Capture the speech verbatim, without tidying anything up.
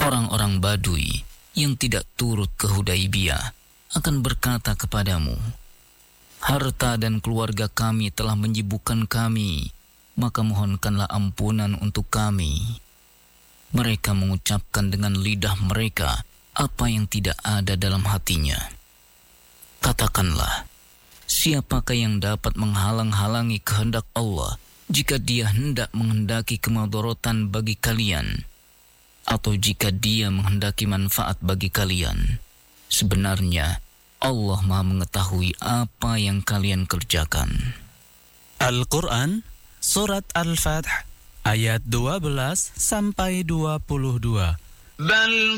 Orang-orang Badui yang tidak turut ke Hudaibiyah akan berkata kepadamu, harta dan keluarga kami telah menyibukkan kami, maka mohonkanlah ampunan untuk kami. Mereka mengucapkan dengan lidah mereka apa yang tidak ada dalam hatinya. Katakanlah, siapakah yang dapat menghalang-halangi kehendak Allah jika Dia hendak menghendaki kemadharatan bagi kalian, atau jika Dia menghendaki manfaat bagi kalian? Sebenarnya Allah Maha mengetahui apa yang kalian kerjakan. Al-Quran Surat Al-Fath ayat dua belas sampai dua puluh dua.